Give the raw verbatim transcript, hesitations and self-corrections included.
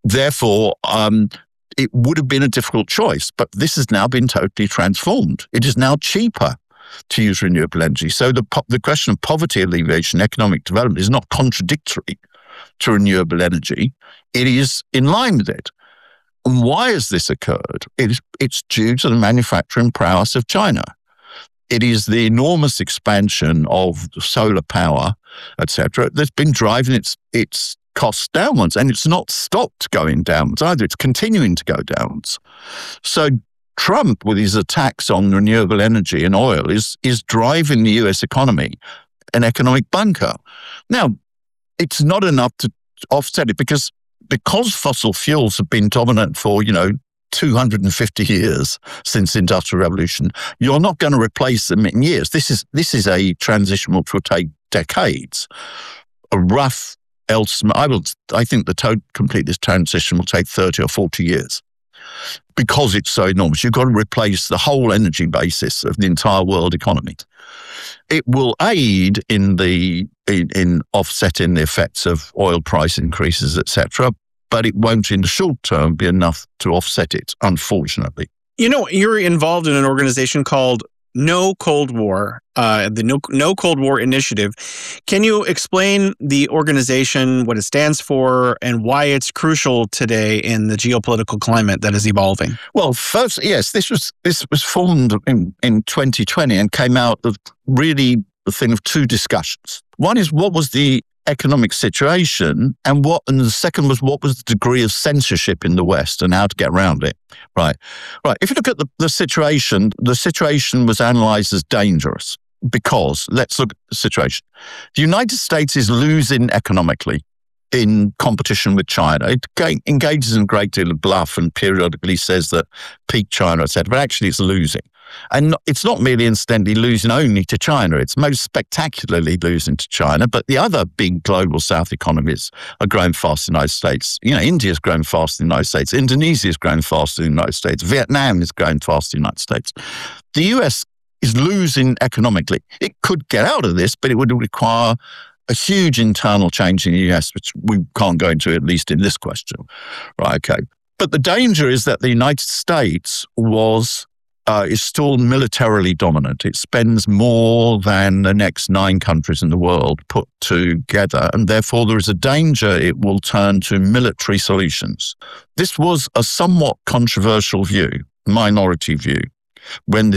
therefore, um, it would have been a difficult choice, but this has now been totally transformed. It is now cheaper to use renewable energy. So the po- the question of poverty alleviation, economic development is not contradictory to renewable energy. It is in line with it. And why has this occurred? It is, it's due to the manufacturing prowess of China. It is the enormous expansion of solar power, et cetera, that's been driving its its costs downwards, and it's not stopped going downwards either. It's continuing to go downwards. So Trump, with his attacks on renewable energy and oil, is is driving the U S economy an economic bunker. Now, it's not enough to offset it because because fossil fuels have been dominant for, you know, two hundred fifty years since the Industrial Revolution. You're not going to replace them in years. This is this is a transition which will take decades. A rough estimate, I will. I think the to complete this transition will take thirty or forty years because it's so enormous. You've got to replace the whole energy basis of the entire world economy. It will aid in the in, in offsetting the effects of oil price increases, et cetera. But it won't, in the short term, be enough to offset it, unfortunately. You know, you're involved in an organization called No Cold War, uh, the No, No Cold War Initiative. Can you explain the organization, what it stands for, and why it's crucial today in the geopolitical climate that is evolving? Well, first, yes, this was this was formed in, in twenty twenty and came out of really the thing of two discussions. One is what was the economic situation, and what, and the second was what was the degree of censorship in the West and how to get around it. Right, right. If you look at the, the situation, the situation was analysed as dangerous because let's look at the situation. The United States is losing economically in competition with China. It engages in a great deal of bluff and periodically says that peak China, et cetera, but actually it's losing. And it's not merely incidentally losing only to China. It's most spectacularly losing to China. But the other big global South economies are growing fast in the United States. You know, India's growing fast in the United States. Indonesia's growing fast in the United States. Vietnam is growing fast in the United States. The U S is losing economically. It could get out of this, but it would require a huge internal change in the U S, which we can't go into, at least in this question. Right, okay. But the danger is that the United States was Uh, is still militarily dominant. It spends more than the next nine countries in the world put together, and therefore there is a danger it will turn to military solutions. This was a somewhat controversial view, minority view, when